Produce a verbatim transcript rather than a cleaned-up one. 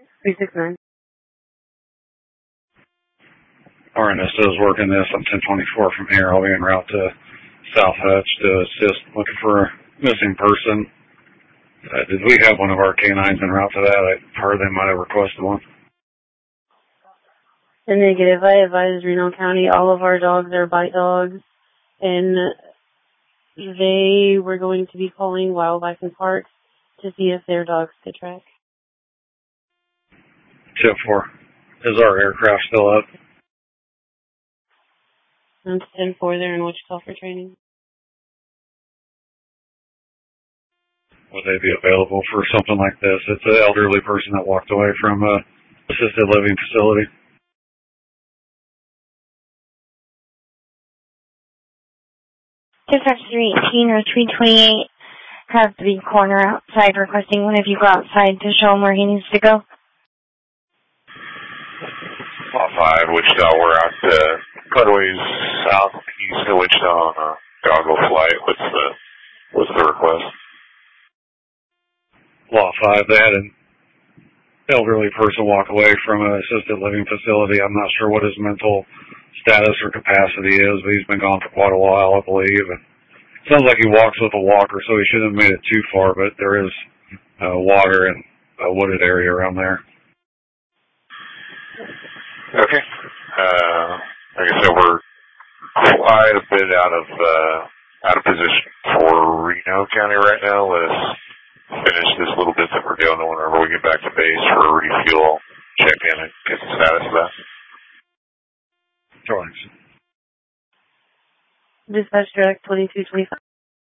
three six nine. R N S is working this. I'm ten twenty-four from here. I'll be en route to South Hutch to assist looking for a missing person. Uh, did we have one of our canines en route to that? I heard they might have requested one. The negative. I advise Reno County all of our dogs are bite dogs, and they were going to be calling wildlife and parks to see if their dogs could track. Tip four. Is our aircraft still up? I'm ten four there in Wichita for training. Would they be available for something like this? It's an elderly person that walked away from a assisted living facility. Dispatch three eighteen or three twenty-eight has the corner outside requesting one of you go outside to show him where he needs to go. Lot five, Wichita, we're out uh, cutaways southeast of Wichita on a goggle flight. What's the, what's the request? Lot five, they had an elderly person walk away from an assisted living facility. I'm not sure what his mental status or capacity is, but he's been gone for quite a while, I believe. And it sounds like he walks with a walker, so he shouldn't have made it too far, but there is uh, water and a wooded area around there. Okay. Uh, like I said, we're quite a bit out of uh, out of position for Reno County right now. Let us finish this little bit that we're doing, and whenever we get back to base for a refuel, check in and get the status of that. Thanks. Dispatch direct twenty-two twenty-five.